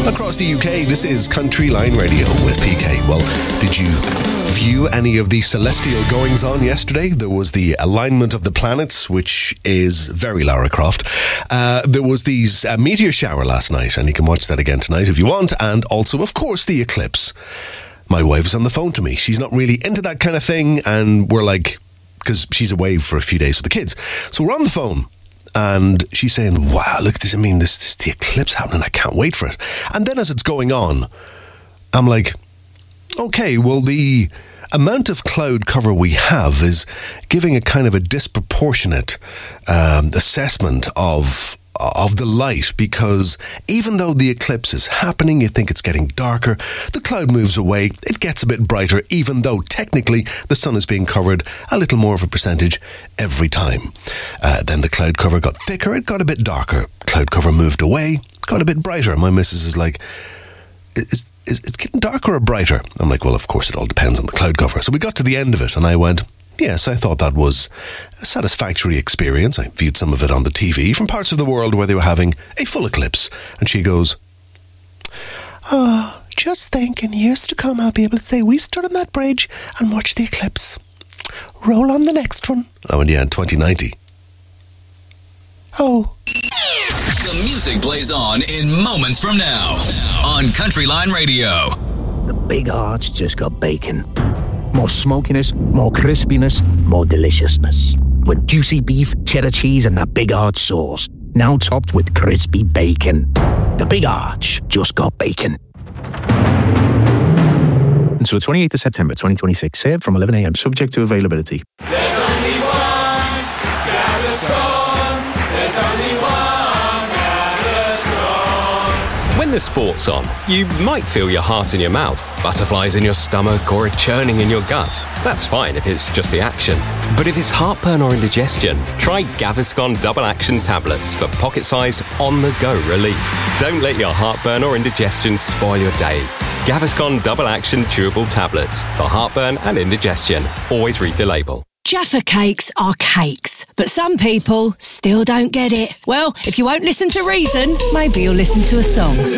Across the UK, this is Country Line Radio with PK. Well, did you view any of the celestial goings-on yesterday? There was the alignment of the planets, which is very Lara Croft. There was these meteor shower last night, and you can watch that again tonight if you want. And also, of course, the eclipse. My wife was on the phone to me. She's not really into that kind of thing, and we're like, because she's away for a few days with the kids. So we're on the phone. And she's saying, wow, look at this. I mean, this the eclipse happening. I can't wait for it. And then as it's going on, I'm like, okay, well, the amount of cloud cover we have is giving a kind of a disproportionate assessment of the light, because even though the eclipse is happening, you think it's getting darker, the cloud moves away, it gets a bit brighter, even though technically the sun is being covered a little more of a percentage every time. Then the cloud cover got thicker, it got a bit darker. Cloud cover moved away, got a bit brighter. My missus is like, is it getting darker or brighter? I'm like, well, of course it all depends on the cloud cover. So we got to the end of it and I went, yes, I thought that was a satisfactory experience. I viewed some of it on the TV from parts of the world where they were having a full eclipse. And she goes, oh, just think in years to come I'll be able to say we stood on that bridge and watched the eclipse. Roll on the next one. Oh, and yeah, in 2090. Oh. The music plays on in moments from now on Country Line Radio. The Big Arch just got bacon. More smokiness, more crispiness, more deliciousness. With juicy beef, cheddar cheese and that Big Arch sauce. Now topped with crispy bacon. The Big Arch just got bacon. Until the 28th of September 2026. Served from 11 a.m. Subject to availability. There's only one Gaviscon. There's only one Gaviscon. When the sport's on, you might feel your heart in your mouth, butterflies in your stomach, or a churning in your gut. That's fine if it's just the action. But if it's heartburn or indigestion, try Gaviscon Double Action Tablets for pocket-sized, on-the-go relief. Don't let your heartburn or indigestion spoil your day. Gaviscon Double Action Chewable Tablets for heartburn and indigestion. Always read the label. Jaffa cakes are cakes, but some people still don't get it. Well, if you won't listen to reason, maybe you'll listen to a song.